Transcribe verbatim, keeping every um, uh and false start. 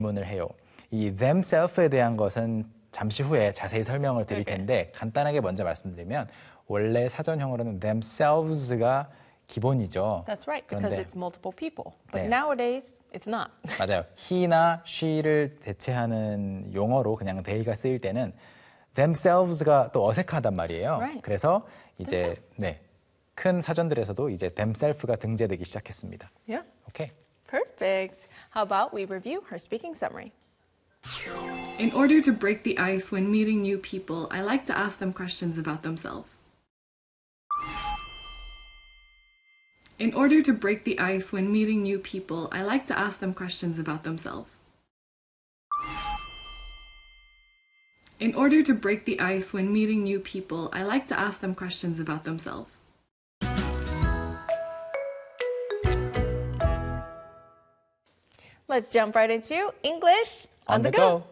질문을 해요. 이 themself에 대한 것은 잠시 후에 자세히 설명을 드릴 텐데 간단하게 먼저 말씀드리면 원래 사전형으로는 themselves가 기본이죠. That's right, because 그런데 it's multiple people. But 네. nowadays, it's not. 맞아요. he나 she를 대체하는 용어로 그냥 they가 쓰일 때는 themselves가 또 어색하단 말이에요. Right. 그래서 이제 네, 큰 사전들에서도 이제 themself가 등재되기 시작했습니다. Yeah. 오케이. Perfect. How about we review her speaking summary? In order to break the ice when meeting new people, I like to ask them questions about themselves. In order to break the ice when meeting new people, I like to ask them questions about themselves. In order to break the ice when meeting new people, I like to ask them questions about themselves. Let's jump right into English on, On the the go. go.